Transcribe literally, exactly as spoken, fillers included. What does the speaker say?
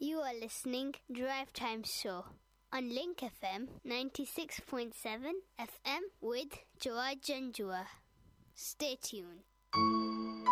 You are listening Drive Time Show on Link F M ninety-six point seven F M with Joa Janjua. Stay tuned.